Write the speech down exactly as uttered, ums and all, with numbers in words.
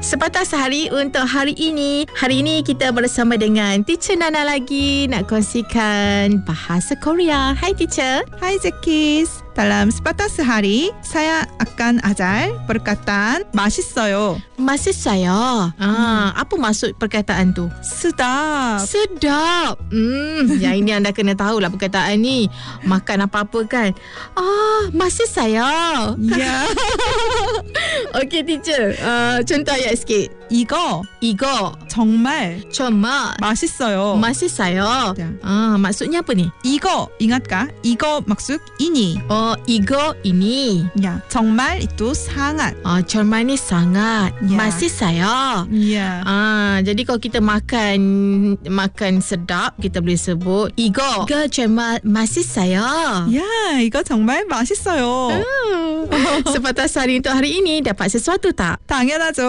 Sepatah Sehari untuk hari ini. Hari ini kita bersama dengan Teacher Nana lagi nak kongsikan bahasa Korea. Hai Teacher. Hai Zekis. Dalam sepatah sehari, saya akan ajar perkataan 맛있어요. 맛있어요. Ah, apa maksud perkataan tu? sedap. Sedap. Hmm, yang ini anda kena tahulah perkataan ni. Makan apa-apa kan? Ah, 맛있어요. Ya. Okey Teacher. Uh, contoh ayat sikit. 이거 이거 정말 정말 맛있어요. 맛있어요. Ya. Ah, maksudnya apa ni? 이거 ingatkah? 이거 maksud ini. Oh, 이거 ini. Ya, 정말 itu sangat. Oh, 정말 ni sangat Ya. 맛있어요. Ya. Ah, jadi kalau kita makan makan sedap, kita boleh sebut 이거 이거 정말 맛있어요. Ya, 이거 정말 맛있어요. Sepatah Sehari untuk hari ini dapat sesuatu tak? 당연하죠.